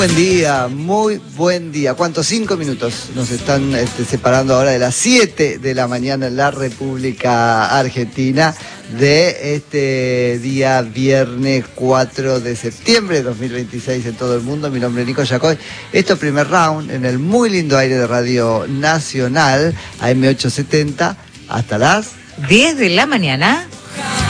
muy buen día. ¿Cuántos? 5 minutos nos están separando ahora de las 7 de la mañana en la República Argentina de este día viernes 4 de septiembre de 2026 en todo el mundo. Mi nombre es Nico Yacoy. Esto es Primer Round en el muy lindo aire de Radio Nacional, AM870, hasta las 10 de la mañana.